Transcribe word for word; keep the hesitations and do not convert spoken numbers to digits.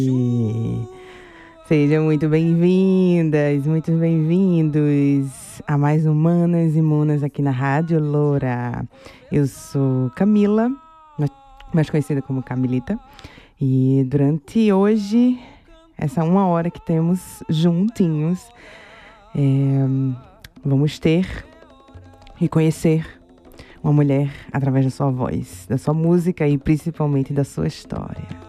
Sejam muito bem-vindas, muito bem-vindos a mais um Manas e Monas aqui na Rádio Loura. Eu sou Camila, mais conhecida como Camilita, e durante hoje, essa uma hora que temos juntinhos, é, vamos ter e conhecer uma mulher através da sua voz, da sua música e principalmente da sua história.